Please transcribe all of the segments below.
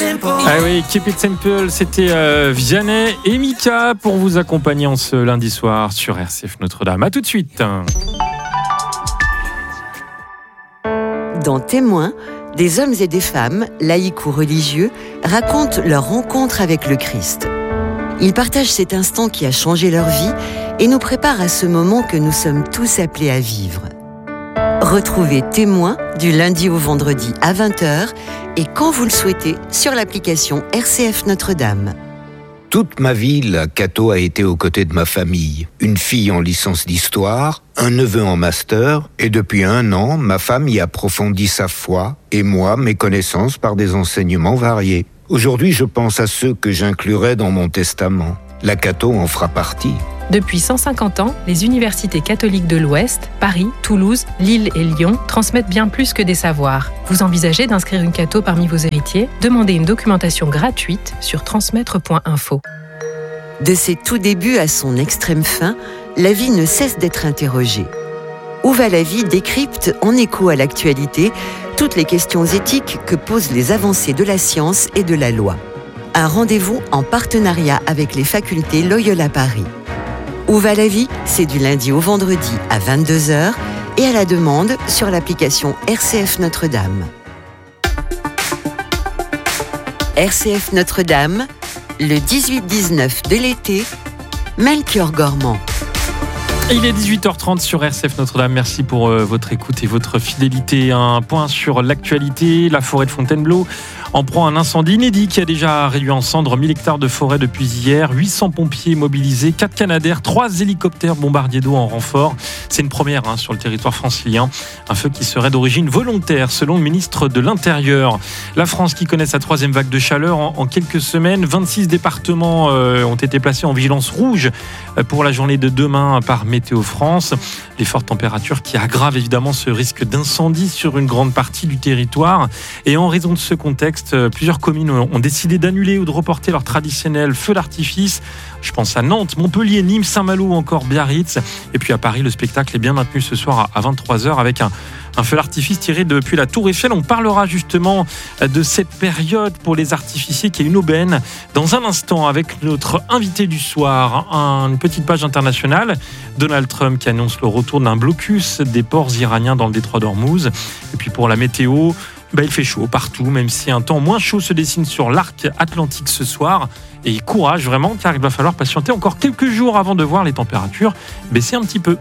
Ah oui, Keep It Simple, c'était Vianney et Mika pour vous accompagner en ce lundi soir sur RCF Notre-Dame. A tout de suite. Dans Témoins, des hommes et des femmes, laïcs ou religieux, racontent leur rencontre avec le Christ. Ils partagent cet instant qui a changé leur vie et nous préparent à ce moment que nous sommes tous appelés à vivre. Retrouvez Témoins du lundi au vendredi à 20h et quand vous le souhaitez sur l'application RCF Notre-Dame. Toute ma vie, la Cato a été aux côtés de ma famille. Une fille en licence d'histoire, un neveu en master, et depuis 1 an, ma femme y approfondit sa foi, et moi, mes connaissances par des enseignements variés. Aujourd'hui, je pense à ceux que j'inclurai dans mon testament. La Cato en fera partie. Depuis 150 ans, les universités catholiques de l'Ouest, Paris, Toulouse, Lille et Lyon transmettent bien plus que des savoirs. Vous envisagez d'inscrire une Cato parmi vos héritiers ? Demandez une documentation gratuite sur transmettre.info. De ses tout débuts à son extrême fin, la vie ne cesse d'être interrogée. Où va la vie décrypte, en écho à l'actualité, toutes les questions éthiques que posent les avancées de la science et de la loi. Un rendez-vous en partenariat avec les facultés Loyola Paris. Où va la vie ? C'est du lundi au vendredi à 22h et à la demande sur l'application RCF Notre-Dame. RCF Notre-Dame, le 18-19 de l'été, Melchior Gormand. Il est 18h30 sur RCF Notre-Dame. Merci pour votre écoute et votre fidélité. Un point sur l'actualité. La forêt de Fontainebleau en proie à un incendie inédit qui a déjà réduit en cendres 1000 hectares de forêt depuis hier. 800 pompiers mobilisés, 4 Canadair, 3 hélicoptères bombardiers d'eau en renfort. C'est une première sur le territoire francilien. Un feu qui serait d'origine volontaire, selon le ministre de l'Intérieur. La France qui connaît sa 3e vague de chaleur en quelques semaines. 26 départements ont été placés en vigilance rouge pour la journée de demain par Météo France. Les fortes températures qui aggravent évidemment ce risque d'incendie sur une grande partie du territoire. Et en raison de ce contexte, plusieurs communes ont décidé d'annuler ou de reporter leur traditionnel feu d'artifice. Je pense à Nantes, Montpellier, Nîmes, Saint-Malo ou encore Biarritz. Et puis à Paris, le spectacle est bien maintenu ce soir à 23h avec un feu d'artifice tiré depuis la Tour Eiffel. On parlera justement de cette période pour les artificiers qui est une aubaine dans un instant avec notre invité du soir. Une petite page internationale. Donald Trump qui annonce le retour d'un blocus des ports iraniens dans le détroit d'Ormuz. Et puis pour la météo, il fait chaud partout, même si un temps moins chaud se dessine sur l'arc atlantique ce soir. Et courage vraiment, car il va falloir patienter encore quelques jours avant de voir les températures baisser un petit peu.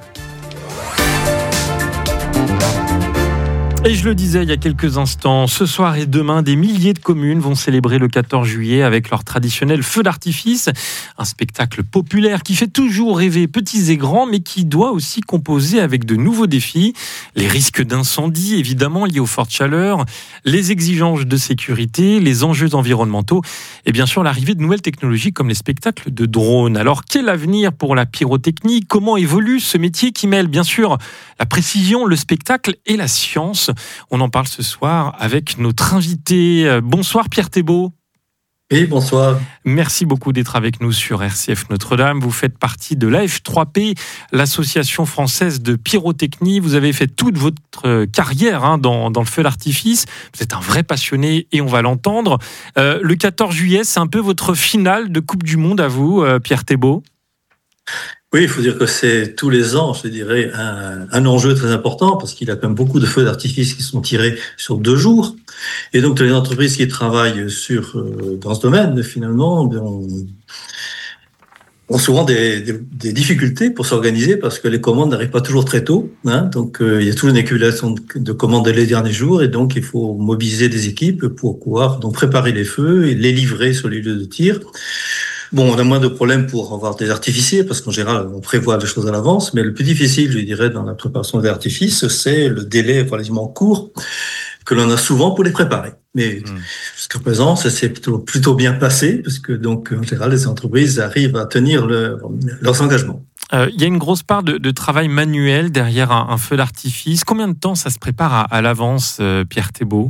Et je le disais il y a quelques instants, ce soir et demain, des milliers de communes vont célébrer le 14 juillet avec leur traditionnel feu d'artifice. Un spectacle populaire qui fait toujours rêver petits et grands, mais qui doit aussi composer avec de nouveaux défis. Les risques d'incendie, évidemment, liés aux fortes chaleurs, les exigences de sécurité, les enjeux environnementaux et bien sûr l'arrivée de nouvelles technologies comme les spectacles de drones. Alors, quel avenir pour la pyrotechnie ? Comment évolue ce métier qui mêle bien sûr la précision, le spectacle et la science ? On en parle ce soir avec notre invité. Bonsoir Pierre Thébault. Oui, bonsoir. Merci beaucoup d'être avec nous sur RCF Notre-Dame. Vous faites partie de l'AF3P, l'association française de pyrotechnie. Vous avez fait toute votre carrière dans le feu d'artifice. Vous êtes un vrai passionné et on va l'entendre. Le 14 juillet, c'est un peu votre finale de Coupe du Monde à vous, Pierre Thébault. Oui, il faut dire que c'est tous les ans, je dirais, un enjeu très important parce qu'il y a quand même beaucoup de feux d'artifice qui sont tirés sur 2 jours. Et donc, les entreprises qui travaillent dans ce domaine, finalement, ont souvent des difficultés pour s'organiser parce que les commandes n'arrivent pas toujours très tôt. Donc, il y a toujours une accumulation de commandes les derniers jours et donc il faut mobiliser des équipes pour pouvoir donc préparer les feux et les livrer sur les lieux de tir. Bon, on a moins de problèmes pour avoir des artificiers, parce qu'en général, on prévoit les choses à l'avance, mais le plus difficile, je dirais, dans la préparation des artifices, c'est le délai relativement court que l'on a souvent pour les préparer. Mais jusqu'à présent, ça s'est plutôt bien passé, parce que donc, en général, les entreprises arrivent à tenir leurs engagements. Il y a une grosse part de travail manuel derrière un feu d'artifice. Combien de temps ça se prépare à l'avance, Pierre Thébault ?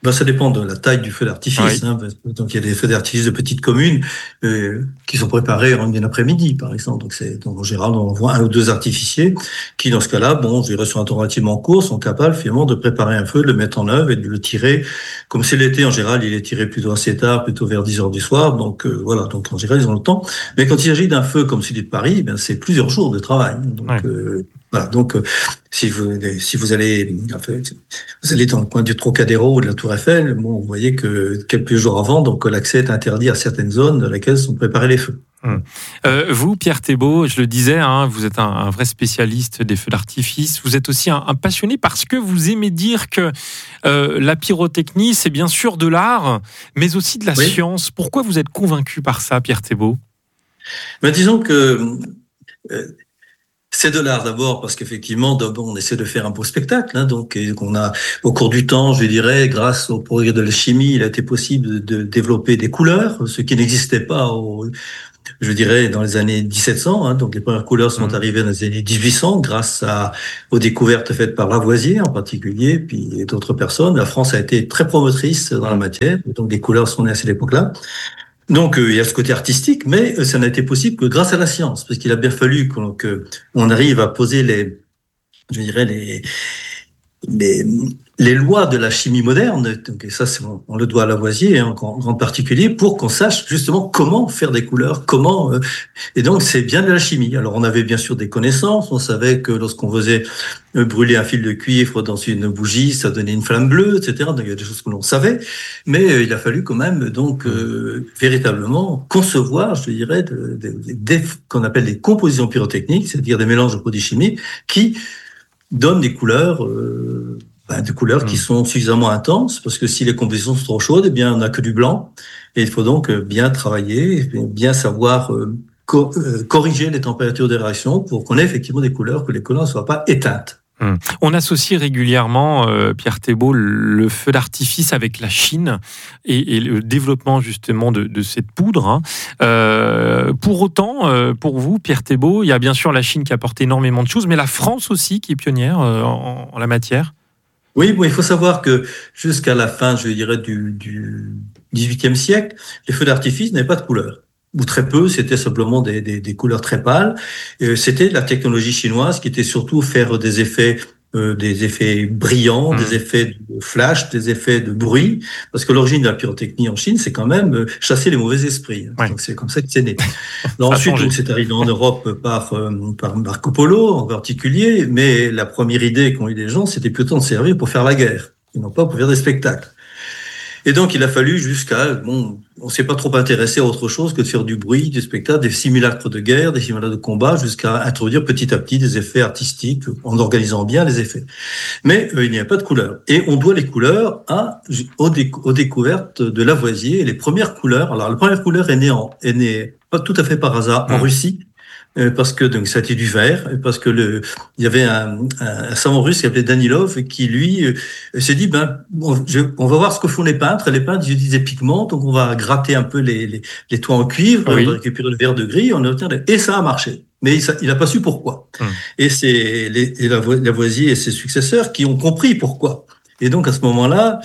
Ça dépend de la taille du feu d'artifice. Oui. Donc il y a des feux d'artifice de petites communes qui sont préparés en une après-midi, par exemple. Donc en général, on voit 1 ou 2 artificiers qui, dans ce cas-là, je dirais sur un temps relativement court, sont capables finalement de préparer un feu, de le mettre en œuvre et de le tirer. Comme c'est l'été, en général, il est tiré plutôt assez tard, plutôt vers 10 heures du soir. Donc voilà. Donc en général, ils ont le temps. Mais quand il s'agit d'un feu comme celui de Paris, c'est plusieurs jours de travail. Donc voilà. Donc si vous allez dans le coin du Trocadéro ou de la Tour Eiffel, vous voyez que quelques jours avant, donc l'accès est interdit à certaines zones dans lesquelles sont préparés les feux. Vous, Pierre Thébault, je le disais, vous êtes un vrai spécialiste des feux d'artifice. Vous êtes aussi un passionné parce que vous aimez dire que la pyrotechnie, c'est bien sûr de l'art, mais aussi de la science. Pourquoi vous êtes convaincu par ça, Pierre Thébault ? Disons que c'est de l'art d'abord parce qu'effectivement, on essaie de faire un beau spectacle. Donc, on a, au cours du temps, je dirais, grâce au progrès de la chimie, il a été possible de développer des couleurs, ce qui n'existait pas je dirais, dans les années 1700. Donc, les premières couleurs sont arrivées dans les années 1800 grâce aux découvertes faites par Lavoisier en particulier, puis d'autres personnes. La France a été très promotrice dans la matière. Donc, des couleurs sont nées à cette époque-là. Donc, il y a ce côté artistique, mais ça n'a été possible que grâce à la science, parce qu'il a bien fallu qu'on arrive à poser les lois de la chimie moderne. Donc, et ça, on le doit à Lavoisier, en grand particulier, pour qu'on sache justement comment faire des couleurs, et donc c'est bien de la chimie. Alors, on avait bien sûr des connaissances. On savait que lorsqu'on faisait brûler un fil de cuivre dans une bougie, ça donnait une flamme bleue, etc. Donc, il y a des choses que l'on savait, mais il a fallu quand même véritablement concevoir, je dirais, qu'on appelle des compositions pyrotechniques, c'est-à-dire des mélanges de produits chimiques qui donnent des couleurs. Des couleurs qui sont suffisamment intenses, parce que si les compositions sont trop chaudes, on n'a que du blanc, et il faut donc bien travailler, bien savoir corriger les températures des réactions pour qu'on ait effectivement des couleurs, que les couleurs ne soient pas éteintes. On associe régulièrement, Pierre Thébault, le feu d'artifice avec la Chine et le développement justement de cette poudre. Pour autant, pour vous, Pierre Thébault, il y a bien sûr la Chine qui apporte énormément de choses, mais la France aussi qui est pionnière en la matière. Oui, il faut savoir que jusqu'à la fin, je dirais, du XVIIIe siècle, les feux d'artifice n'avaient pas de couleur. Ou très peu, c'était simplement des couleurs très pâles. C'était la technologie chinoise qui était surtout faire des effets brillants, des effets de flash, des effets de bruit, parce que l'origine de la pyrotechnie en Chine, c'est quand même chasser les mauvais esprits. Donc c'est comme ça que c'est né. Ensuite, c'est arrivé en Europe par Marco Polo en particulier, mais la première idée qu'ont eu les gens, c'était plutôt de servir pour faire la guerre, et non pas pour faire des spectacles. Et donc, il a fallu on s'est pas trop intéressé à autre chose que de faire du bruit, du spectacle, des simulacres de guerre, des simulacres de combat, jusqu'à introduire petit à petit des effets artistiques en organisant bien les effets. Mais il n'y a pas de couleurs. Et on doit les couleurs aux découvertes de Lavoisier. Et les premières couleurs, alors la première couleur est née pas tout à fait par hasard en Russie, parce que donc ça a été du vert, parce que il y avait un savant russe qui s'appelait Danilov et qui lui s'est dit on va voir ce que font les peintres. Les peintres ils utilisent des pigments, donc on va gratter un peu les toits en cuivre, on va récupérer le vert de gris, et ça a marché. Mais il n'a pas su pourquoi. Et c'est Lavoisier et ses successeurs qui ont compris pourquoi. Et donc à ce moment-là,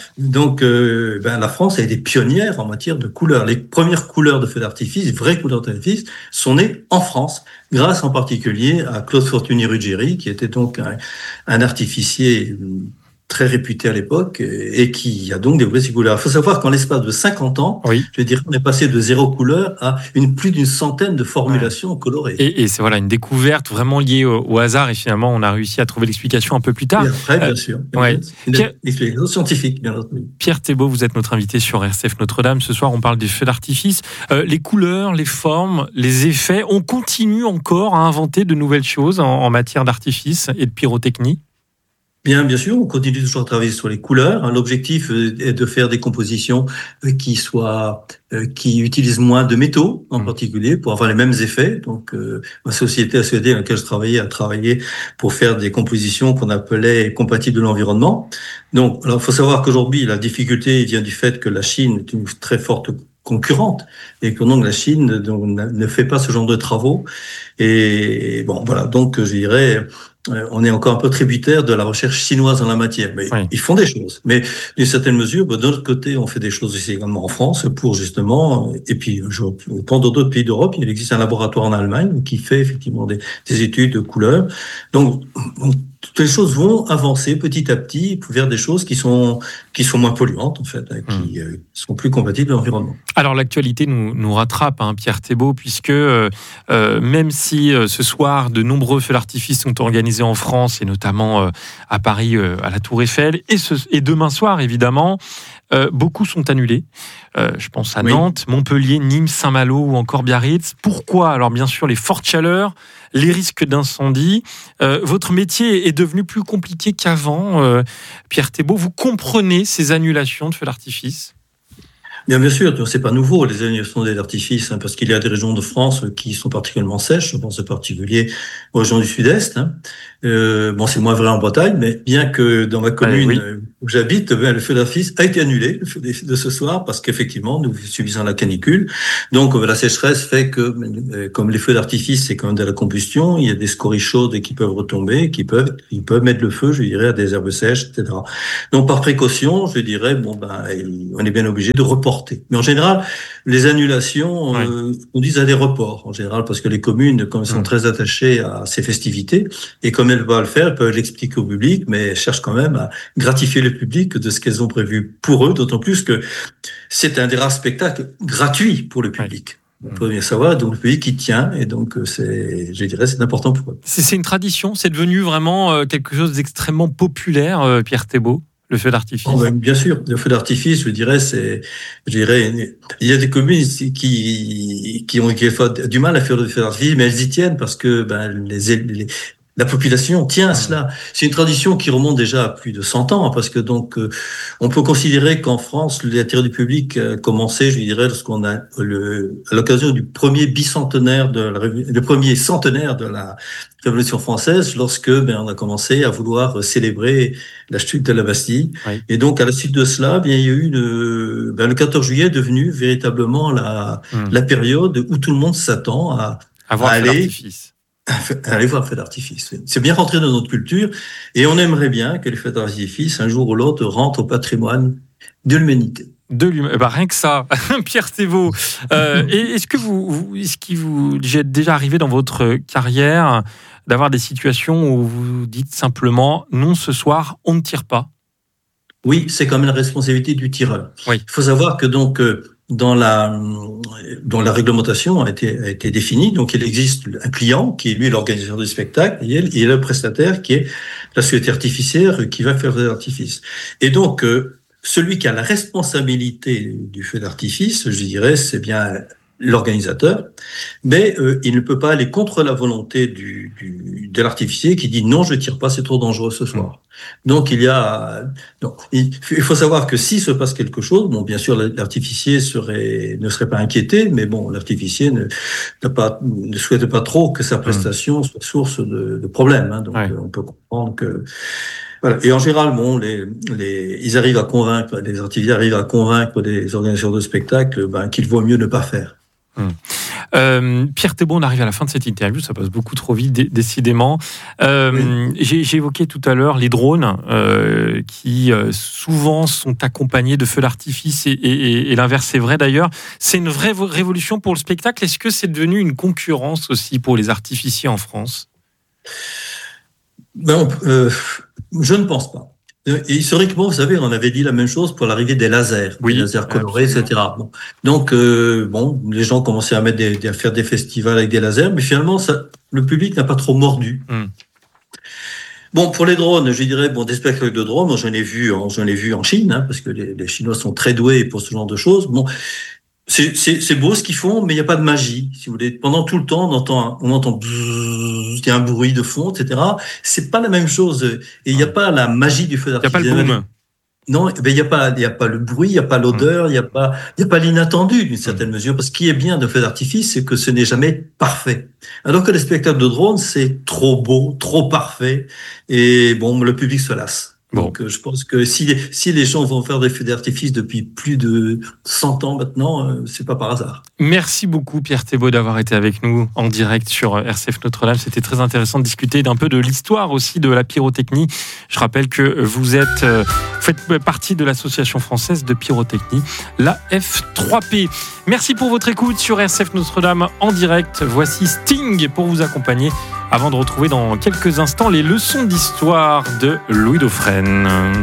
la France a été pionnière en matière de couleurs. Les premières couleurs de feux d'artifice, vraies couleurs d'artifice, sont nées en France, grâce en particulier à Claude Fortuny-Ruggieri, qui était donc un artificier très réputé à l'époque et qui a donc développé ces couleurs. Il faut savoir qu'en l'espace de 50 ans, je veux dire, on est passé de 0 couleur à plus d'une centaine de formulations colorées. Et c'est une découverte vraiment liée au hasard et finalement on a réussi à trouver l'explication un peu plus tard. Et après, bien sûr. Une explication scientifique, bien entendu. Pierre Thébault, vous êtes notre invité sur RCF Notre-Dame. Ce soir, on parle des feux d'artifice. Les couleurs, les formes, les effets, on continue encore à inventer de nouvelles choses en matière d'artifice et de pyrotechnie. Bien sûr, on continue toujours à travailler sur les couleurs. L'objectif est de faire des compositions qui utilisent moins de métaux, en particulier, pour avoir les mêmes effets. Donc, ma société ACD dans laquelle je travaillais a travaillé pour faire des compositions qu'on appelait compatibles de l'environnement. Donc, alors, il faut savoir qu'aujourd'hui, la difficulté vient du fait que la Chine est une très forte concurrente et que donc la Chine ne fait pas ce genre de travaux. Et donc je dirais, on est encore un peu tributaire de la recherche chinoise en la matière. Mais ils font des choses. Mais d'une certaine mesure, de l'autre côté, on fait des choses aussi également en France pour justement, et puis dans d'autres pays d'Europe, il existe un laboratoire en Allemagne qui fait effectivement des études de couleurs. Donc, toutes les choses vont avancer petit à petit vers des choses qui sont moins polluantes, en fait, qui sont plus compatibles à l'environnement. Alors, l'actualité nous rattrape, Pierre Thébault, puisque même si ce soir, de nombreux feux d'artifice sont organisés en France, et notamment à Paris, à la Tour Eiffel, et demain soir, évidemment, beaucoup sont annulés. Je pense à Nantes, Montpellier, Nîmes, Saint-Malo ou encore Biarritz. Pourquoi ? Alors, bien sûr, les fortes chaleurs, les risques d'incendie. Votre métier est devenu plus compliqué qu'avant. Pierre Thébault, vous comprenez ces annulations de feux d'artifice ? Bien sûr, c'est pas nouveau les annulations d'artifice, parce qu'il y a des régions de France qui sont particulièrement sèches. Je pense en particulier aux régions du Sud-Est. C'est moins vrai en Bretagne, mais bien que dans ma commune où j'habite, le feu d'artifice a été annulé, le feu de ce soir, parce qu'effectivement, nous subissons la canicule. Donc, la sécheresse fait que, comme les feux d'artifice, c'est quand même de la combustion, il y a des scories chaudes qui peuvent retomber, ils peuvent mettre le feu, je dirais, à des herbes sèches, etc. Donc, par précaution, je dirais, on est bien obligé de reporter. Mais en général, les annulations conduisent à des reports, en général, parce que les communes, comme elles sont très attachées à ces festivités, et comme elles peuvent le faire, elles peuvent l'expliquer au public, mais elles cherchent quand même à gratifier le public de ce qu'elles ont prévu pour eux, d'autant plus que c'est un des rares spectacles gratuits pour le public. On peut bien savoir, donc le public qui tient, et donc c'est important pour eux. C'est une tradition, c'est devenu vraiment quelque chose d'extrêmement populaire, Pierre Thébault, le feu d'artifice. Bien sûr, le feu d'artifice, il y a des communes qui ont quelquefois du mal à faire le feu d'artifice, mais elles y tiennent parce que la population tient à cela. C'est une tradition qui remonte déjà à plus de 100 ans, parce que on peut considérer qu'en France, l'intérêt du public a commencé, lorsqu'on a à l'occasion du premier bicentenaire le premier centenaire de la Révolution française, lorsque on a commencé à vouloir célébrer la chute de la Bastille. Et donc, à la suite de cela, il y a eu le 14 juillet est devenu véritablement la période où tout le monde s'attend à aller voir le feu d'artifice. C'est bien rentré dans notre culture, et on aimerait bien que les feux d'artifice, un jour ou l'autre, rentrent au patrimoine de l'humanité. Rien que ça, Pierre Thébault. Est-ce qu'il vous est déjà arrivé dans votre carrière d'avoir des situations où vous dites simplement « non, ce soir, on ne tire pas ». Oui, c'est quand même la responsabilité du tireur. Il faut savoir que dont la réglementation a été définie. Donc, il existe un client qui est, lui, l'organisateur du spectacle, et il y a le prestataire qui est la société artificière qui va faire le feu d'artifice. Et donc, celui qui a la responsabilité du feu d'artifice, c'est bien l'organisateur, mais il ne peut pas aller contre la volonté de l'artificier qui dit non, je tire pas, c'est trop dangereux ce soir. Donc il faut savoir que s'il se passe quelque chose, bien sûr l'artificier ne serait pas inquiété, mais l'artificier ne souhaite pas trop que sa prestation soit source de problèmes. Donc on peut comprendre que Et en général, ils arrivent à convaincre, les artificiers arrivent à convaincre des organisateurs de spectacles qu'il vaut mieux ne pas faire. Pierre Thébault, on arrive à la fin de cette interview, ça passe beaucoup trop vite, décidément. J'ai évoqué tout à l'heure les drones qui souvent sont accompagnés de feux d'artifice et l'inverse est vrai d'ailleurs. C'est une vraie révolution pour le spectacle. Est-ce que c'est devenu une concurrence aussi pour les artificiers en France ? Je ne pense pas. Et historiquement, vous savez, on avait dit la même chose pour l'arrivée des lasers, des lasers colorés, etc. Donc, les gens commençaient à faire des festivals avec des lasers, mais finalement, le public n'a pas trop mordu. Pour les drones, je dirais, des spectacles de drones, j'en ai vu en Chine, parce que les Chinois sont très doués pour ce genre de choses. C'est beau ce qu'ils font, mais il n'y a pas de magie, si vous voulez. Pendant tout le temps, on entend bzzz, il y a un bruit de fond, etc. C'est pas la même chose. Et il n'y a pas la magie du feu d'artifice. Il n'y a pas le boom. Non, il n'y a pas le bruit, il n'y a pas l'odeur, il n'y a pas l'inattendu d'une certaine mesure. Parce qu'il est bien de feu d'artifice, c'est que ce n'est jamais parfait. Alors que les spectacles de drone, c'est trop beau, trop parfait. Et le public se lasse. Bon. Donc, je pense que si les gens vont faire des feux d'artifice depuis plus de 100 ans maintenant, c'est pas par hasard. Merci beaucoup Pierre Thébault d'avoir été avec nous en direct sur RCF Notre-Dame. C'était très intéressant de discuter d'un peu de l'histoire aussi de la pyrotechnie. Je rappelle que vous faites partie de l'association française de pyrotechnie, la F3P. Merci pour votre écoute sur RCF Notre-Dame en direct. Voici Sting pour vous accompagner avant de retrouver dans quelques instants les leçons d'histoire de Louis Dauphren.